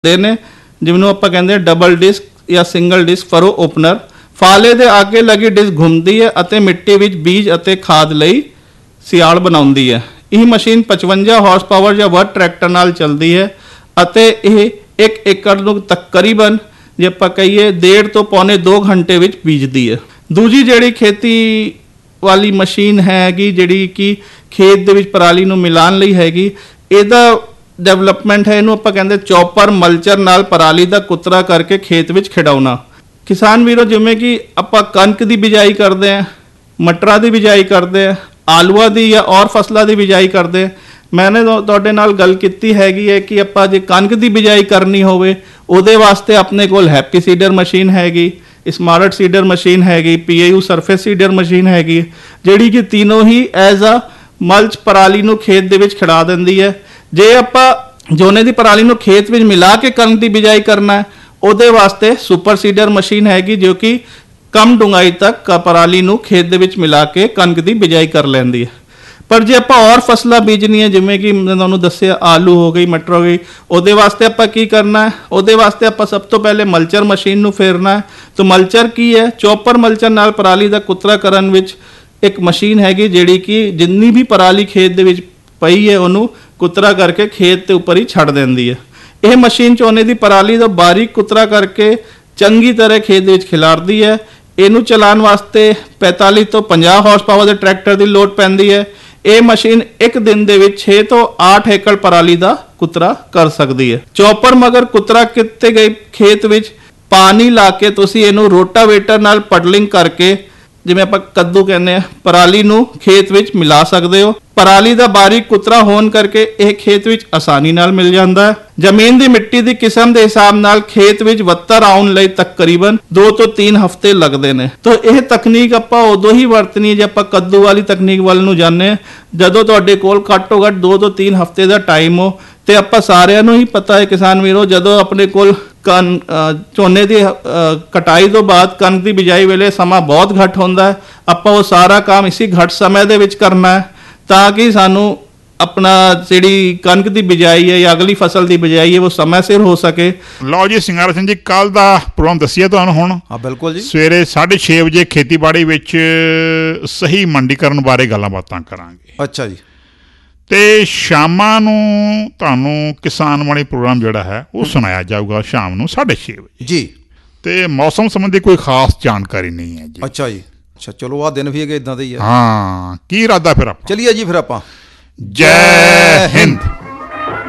ਦੇ ਨੇ, ਜਿਹਨੂੰ ਆਪਾਂ ਕਹਿੰਦੇ ਡਬਲ ਡਿਸਕ ਜਾਂ ਸਿੰਗਲ ਡਿਸਕ ਫਰੋ ਓਪਨਰ। ਫਾਲੇ ਦੇ ਅੱਗੇ ਲੱਗੀ ਡਿਸਕ ਘੁੰਮਦੀ ਹੈ ਅਤੇ ਮਿੱਟੀ ਵਿੱਚ ਬੀਜ ਅਤੇ ਖਾਦ ਲਈ ਸਿਆਲ ਬਣਾਉਂਦੀ ਹੈ। ਇਹ ਮਸ਼ੀਨ 55 ਹਾਰਸ ਪਾਵਰ ਜਾਂ ਵੱਧ ਟਰੈਕਟਰ ਨਾਲ ਚੱਲਦੀ ਹੈ ਅਤੇ ਇਹ 1 ਏਕੜ ਨੂੰ ਤਕਰੀਬਨ ਜੇ ਆਪਾਂ ਕਹੀਏ 1.5 ਤੋਂ ਪੌਣੇ 2 ਘੰਟੇ ਵਿੱਚ ਬੀਜਦੀ ਹੈ। ਦੂਜੀ ਜਿਹੜੀ ਖੇਤੀ ਵਾਲੀ ਮਸ਼ੀਨ ਹੈਗੀ ਜਿਹੜੀ ਕਿ ਖੇਤ ਦੇ ਵਿੱਚ ਪਰਾਲੀ ਨੂੰ ਮਿਲਾਉਣ ਲਈ ਹੈਗੀ, ਇਹਦਾ ਡਿਵੈਲਪਮੈਂਟ ਹੈ, ਇਹਨੂੰ ਆਪਾਂ ਕਹਿੰਦੇ ਚੌਪਰ ਮਲਚਰ ਨਾਲ ਪਰਾਲੀ ਦਾ ਕੁਤਰਾ ਕਰਕੇ ਖੇਤ ਵਿੱਚ ਖਿਡਾਉਣਾ। ਕਿਸਾਨ ਵੀਰੋ, ਜਿਵੇਂ ਕਿ ਆਪਾਂ ਕਣਕ ਦੀ ਬਿਜਾਈ ਕਰਦੇ ਹਾਂ, ਮਟਰਾਂ ਦੀ ਬਿਜਾਈ ਕਰਦੇ ਹਾਂ, ਆਲੂਆਂ ਦੀ ਜਾਂ ਔਰ ਫਸਲਾਂ ਦੀ ਬਿਜਾਈ ਕਰਦੇ ਹਾਂ। ਮੈਨੇ ਤੁਹਾਡੇ ਨਾਲ ਗੱਲ ਕੀਤੀ ਹੈਗੀ ਹੈ ਕਿ ਆਪਾਂ ਜੇ ਕਣਕ ਦੀ ਬਿਜਾਈ ਕਰਨੀ ਹੋਵੇ ਉਹਦੇ ਵਾਸਤੇ ਆਪਣੇ ਕੋਲ ਹੈਪੀ ਸੀਡਰ ਮਸ਼ੀਨ ਹੈਗੀ, ਸਮਾਰਟ ਸੀਡਰ ਮਸ਼ੀਨ ਹੈਗੀ, PAU ਸਰਫੇਸ ਸੀਡਰ ਮਸ਼ੀਨ ਹੈਗੀ, ਜਿਹੜੀ ਕਿ ਤਿੰਨੋਂ ਹੀ ਐਜ਼ ਅ ਮਲਚ ਪਰਾਲੀ ਨੂੰ ਖੇਤ ਦੇ ਵਿੱਚ ਖਿਡਾ ਦਿੰਦੀ ਹੈ। ਜੇ ਆਪਾਂ ਝੋਨੇ ਦੀ ਪਰਾਲੀ ਨੂੰ ਖੇਤ ਵਿੱਚ ਮਿਲਾ ਕੇ ਕਣਕ ਦੀ ਬਿਜਾਈ ਕਰਨਾ ਹੈ, ਉਹਦੇ ਵਾਸਤੇ ਸੁਪਰ ਸੀਡਰ ਮਸ਼ੀਨ ਹੈਗੀ ਜੋ ਕਿ ਕਮ ਡੂੰਘਾਈ ਤੱਕ ਪਰਾਲੀ ਨੂੰ ਖੇਤ ਦੇ ਵਿੱਚ ਮਿਲਾ ਕੇ ਕਣਕ ਦੀ ਬਿਜਾਈ ਕਰ ਲੈਂਦੀ ਹੈ। ਪਰ ਜੇ ਆਪਾਂ ਔਰ ਫਸਲਾਂ ਬੀਜਣੀਆਂ, ਜਿਵੇਂ ਕਿ ਮੈਂ ਤੁਹਾਨੂੰ ਦੱਸਿਆ ਆਲੂ ਹੋ ਗਈ, ਮਟਰ ਹੋ ਗਈ, ਉਹਦੇ ਵਾਸਤੇ ਆਪਾਂ ਕੀ ਕਰਨਾ ਹੈ? ਉਹਦੇ ਵਾਸਤੇ ਆਪਾਂ ਸਭ ਤੋਂ ਪਹਿਲੇ ਮਲਚਰ ਮਸ਼ੀਨ ਨੂੰ ਫੇਰਨਾ ਹੈ। ਤਾਂ ਮਲਚਰ ਕੀ ਹੈ? ਚੌਪਰ ਮਲਚਰ ਨਾਲ ਪਰਾਲੀ ਦਾ ਕੁਤਰਾ ਕਰਨ ਵਿੱਚ ਇੱਕ ਮਸ਼ੀਨ ਹੈਗੀ ਜਿਹੜੀ ਕਿ ਜਿੰਨੀ ਵੀ ਪਰਾਲੀ ਖੇਤ ਦੇ ਵਿੱਚ ਪਈ ਹੈ ਉਹਨੂੰ ਕੁਤਰਾ ਕਰਕੇ ਖੇਤ ਦੇ ਉੱਪਰ ਹੀ ਛੱਡ ਦਿੰਦੀ ਹੈ। ਇਹ ਮਸ਼ੀਨ ਝੋਨੇ ਦੀ ਪਰਾਲੀ ਦਾ ਬਾਰੀਕ ਕੁਤਰਾ ਕਰਕੇ ਚੰਗੀ ਤਰ੍ਹਾਂ ਖੇਤ ਦੇ ਵਿੱਚ ਖਿਲਾਰਦੀ ਹੈ। ਇਹਨੂੰ ਚਲਾਉਣ ਵਾਸਤੇ 45 ਤੋਂ 50 ਹਾਰਸ ਪਾਵਰ ਦੇ ਟਰੈਕਟਰ ਦੀ ਲੋੜ ਪੈਂਦੀ ਹੈ। ਇਹ ਮਸ਼ੀਨ ਇੱਕ ਦਿਨ ਦੇ ਵਿੱਚ 6 ਤੋਂ 8 ਏਕੜ ਪਰਾਲੀ ਦਾ ਕੁਤਰਾ ਕਰ ਸਕਦੀ ਹੈ। ਚੌਪਰ ਮਗਰ ਕੁਤਰਾ ਕੀਤੇ ਗਏ ਖੇਤ ਵਿੱਚ ਪਾਣੀ ਲਾ ਕੇ ਤੁਸੀਂ ਇਹਨੂੰ ਰੋਟਾਵੇਟਰ ਨਾਲ ਪਡਲਿੰਗ ਕਰਕੇ, ਜਿਵੇਂ ਆਪਾਂ ਕੱਦੂ ਕਹਿੰਦੇ ਆ, ਪਰਾਲੀ ਨੂੰ ਖੇਤ ਵਿੱਚ ਮਿਲਾ ਸਕਦੇ ਹੋ। ਪਰਾਲੀ ਦਾ ਬਾਰੀਕ ਕੁਤਰਾ ਹੋਣ ਕਰਕੇ ਇਹ ਖੇਤ ਵਿੱਚ ਆਸਾਨੀ ਨਾਲ ਮਿਲ ਜਾਂਦਾ ਹੈ। ਜ਼ਮੀਨ ਦੀ ਮਿੱਟੀ ਦੀ ਕਿਸਮ ਦੇ ਹਿਸਾਬ ਨਾਲ ਖੇਤ ਵਿੱਚ ਵੱਤਰ ਆਉਣ ਲਈ ਤਕਰੀਬਨ 2 ਤੋਂ 3 ਹਫ਼ਤੇ ਲੱਗਦੇ ਨੇ। ਤਾਂ ਇਹ ਤਕਨੀਕ ਆਪਾਂ ਉਦੋਂ ਹੀ ਵਰਤਣੀ ਹੈ ਜੇ ਆਪਾਂ ਕੱਦੂ ਵਾਲੀ ਤਕਨੀਕ ਵੱਲ ਨੂੰ ਜਾਂਦੇ ਹਾਂ, ਜਦੋਂ ਤੁਹਾਡੇ ਕੋਲ ਘੱਟੋ ਘੱਟ 2 ਤੋਂ 3 ਹਫ਼ਤੇ ਦਾ ਟਾਈਮ ਹੋ। ਤੇ ਆਪਾਂ ਸਾਰਿਆਂ ਨੂੰ ਹੀ ਪਤਾ ਹੈ ਕਿਸਾਨ ਵੀਰੋ, ਜਦੋਂ ਆਪਣੇ ਕੋਲ ਝੋਨੇ ਦੀ ਕਟਾਈ ਤੋਂ ਬਾਅਦ ਕਣਕ ਦੀ ਬਿਜਾਈ ਵੇਲੇ ਸਮਾਂ ਬਹੁਤ ਘੱਟ ਹੁੰਦਾ ਹੈ। ਆਪਾਂ ਉਹ ਸਾਰਾ ਕੰਮ ਇਸੇ ਘੱਟ ਸਮੇਂ ਦੇ ਵਿੱਚ ਕਰਨਾ ਹੈ ਤਾਂ ਕਿ ਸਾਨੂੰ ਆਪਣਾ ਜਿਹੜੀ ਕਣਕ ਦੀ ਬਿਜਾਈ ਹੈ ਜਾਂ ਅਗਲੀ ਫਸਲ ਦੀ ਬਿਜਾਈ ਹੈ ਉਹ ਸਮੇਂ ਸਿਰ ਹੋ ਸਕੇ। ਲਓ ਜੀ ਸਿੰਗਾਰਾ ਸਿੰਘ ਜੀ, ਕੱਲ ਦਾ ਪ੍ਰੋਗਰਾਮ ਦੱਸਿਆ ਤੁਹਾਨੂੰ ਹੁਣ। ਹਾਂ ਬਿਲਕੁਲ ਜੀ। ਸਵੇਰੇ 6:30 ਵਜੇ ਖੇਤੀਬਾੜੀ ਵਿੱਚ ਸਹੀ ਮੰਡੀਕਰਨ ਬਾਰੇ ਗੱਲਾਂ ਬਾਤਾਂ ਕਰਾਂਗੇ। ਅੱਛਾ ਜੀ। ਤੇ ਸ਼ਾਮਾਂ ਨੂੰ ਤੁਹਾਨੂੰ ਕਿਸਾਨ ਵਾਲੀ ਪ੍ਰੋਗਰਾਮ ਜਿਹੜਾ ਹੈ ਉਹ ਸੁਣਾਇਆ ਜਾਊਗਾ ਸ਼ਾਮ ਨੂੰ 6:30 ਵਜੇ ਜੀ। ਤੇ ਮੌਸਮ ਸੰਬੰਧੀ ਕੋਈ ਖਾਸ ਜਾਣਕਾਰੀ ਨਹੀਂ ਹੈ ਜੀ। ਅੱਛਾ ਜੀ। ਅੱਛਾ, ਚਲੋ ਆਹ ਦਿਨ ਵੀ ਹੈਗੇ ਇਦਾਂ ਦੇ ਹੀ ਆ। ਹਾਂ, ਕੀ ਇਰਾਦਾ ਫਿਰ ਆਪਾਂ? ਚਲੀਏ ਜੀ ਫਿਰ ਆਪਾਂ। ਜੈ ਹਿੰਦ।